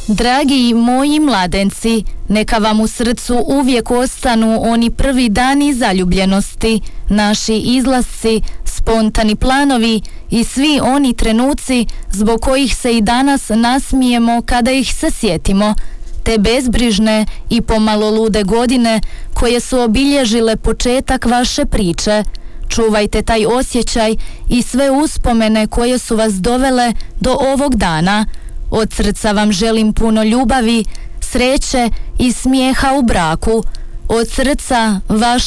Dragi moji mladenci, neka vam u srcu uvijek ostanu oni prvi dani zaljubljenosti, naši izlasci, spontani planovi i svi oni trenuci zbog kojih se i danas nasmijemo kada ih se sjetimo, te bezbrižne i pomalo lude godine koje su obilježile početak vaše priče. Čuvajte taj osjećaj i sve uspomene koje su vas dovele do ovog dana. Od srca vam želim puno ljubavi, sreće i smijeha u braku. Od srca vaš